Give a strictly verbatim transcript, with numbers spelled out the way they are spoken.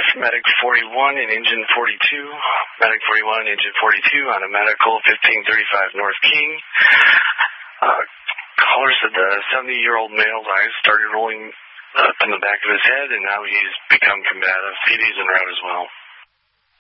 Medic forty-one and Engine forty-two. Medic forty-one and Engine forty-two on a medical fifteen thirty-five North King. Uh, caller said the seventy-year-old male's eyes started rolling up in the back of his head, and now he's become combative. P D's en route as well.